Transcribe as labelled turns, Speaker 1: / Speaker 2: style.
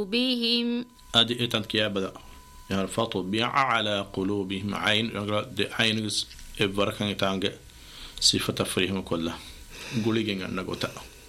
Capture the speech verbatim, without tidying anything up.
Speaker 1: قلوبهم
Speaker 2: أدي إتن كيا بدأ يعني فطبع على قلوبهم عين عين إبركان تانج صفة فريهم كلها قولي جن نقطة